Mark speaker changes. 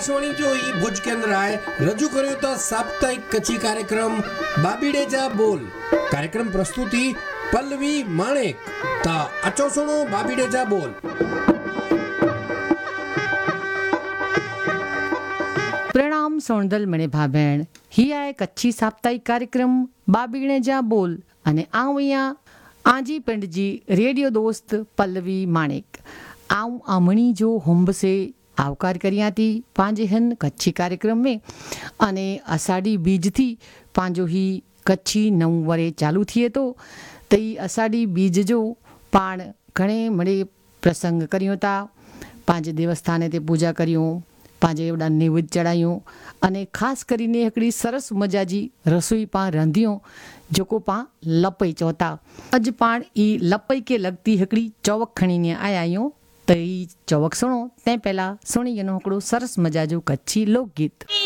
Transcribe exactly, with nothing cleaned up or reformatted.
Speaker 1: आकाशवाणी जो ई भुज केंद्र आए रजू करियो था साप्ताहिक कच्छी कार्यक्रम बाबीड़े जा बोल। कार्यक्रम प्रस्तुति पल्लवी माणेक। ता अचो सुनो बाबीड़े जा बोल।
Speaker 2: प्रणाम सोनदल मणे भा भेण। ही आहे कच्छी साप्ताहिक कार्यक्रम बाबीड़े जा बोल अने आऊं अहियां आजी पिंड जी रेडियो दोस्त पल्लवी माणेक। आऊं आमणी जो हुंब से आवकार करियां थी पंहिंजे हिन कच्छी कार्यक्रम में अने असाड़ी बीज थी पंहिंजो ही कच्छी नव वरे चालू थिए थो त ई असाड़ी बीज जो पाण घणे मणे प्रसंग करियूं था, पंहिंजे देवस्थान ते पूजा करियूं, पंहिंजे एवढा नेवेद चढ़ायूं अने ख़ासि કરીને हिकिड़ी सरस मज़ा जी रसोई पाण रंधियूं जेको पाण लपई चओ था। अॼु पाण ई लपई खे लॻती हिकिड़ी चौवक खणी आया आहियूं त ई चौवक सुणो तंहिं पहिला सुणी वञो हिकिड़ो सरस मज़ा जो कच्छी लोकगीत।